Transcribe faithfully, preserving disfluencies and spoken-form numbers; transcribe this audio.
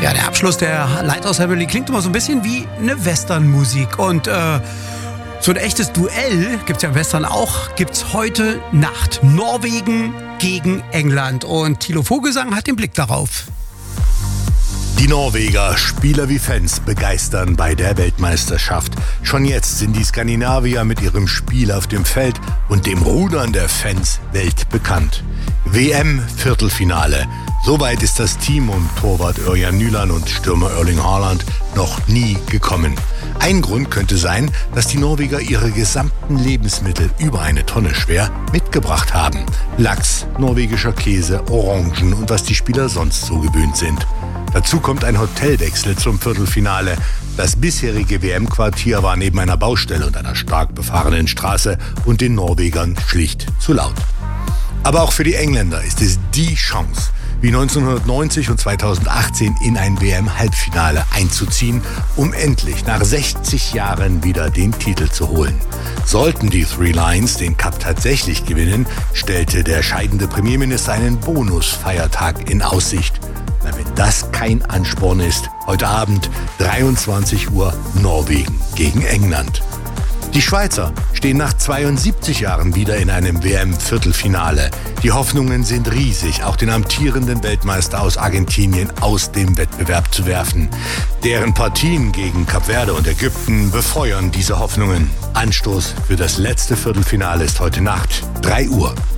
Ja, der Abschluss der Lighthouse Family klingt immer so ein bisschen wie eine Westernmusik. Und äh, so ein echtes Duell, gibt's ja im Western auch, gibt's heute Nacht. Norwegen gegen England. Und Thilo Vogelsang hat den Blick darauf. Die Norweger, Spieler wie Fans, begeistern bei der Weltmeisterschaft. Schon jetzt sind die Skandinavier mit ihrem Spiel auf dem Feld und dem Rudern der Fans weltbekannt. W M-Viertelfinale. Soweit ist das Team um Torwart Ørjan Nyland und Stürmer Erling Haaland noch nie gekommen. Ein Grund könnte sein, dass die Norweger ihre gesamten Lebensmittel, über eine Tonne schwer, mitgebracht haben. Lachs, norwegischer Käse, Orangen und was die Spieler sonst so gewöhnt sind. Dazu kommt ein Hotelwechsel zum Viertelfinale. Das bisherige W M-Quartier war neben einer Baustelle und einer stark befahrenen Straße und den Norwegern schlicht zu laut. Aber auch für die Engländer ist es die Chance, wie neunzehnhundertneunzig und zweitausendachtzehn in ein W M-Halbfinale einzuziehen, um endlich nach sechzig Jahren wieder den Titel zu holen. Sollten die Three Lions den Cup tatsächlich gewinnen, stellte der scheidende Premierminister einen Bonusfeiertag in Aussicht. Na, wenn das kein Ansporn ist, heute Abend dreiundzwanzig Uhr Norwegen gegen England. Die Schweizer stehen nach zweiundsiebzig Jahren wieder in einem W M-Viertelfinale. Die Hoffnungen sind riesig, auch den amtierenden Weltmeister aus Argentinien aus dem Wettbewerb zu werfen. Deren Partien gegen Kap Verde und Ägypten befeuern diese Hoffnungen. Anstoß für das letzte Viertelfinale ist heute Nacht, drei Uhr.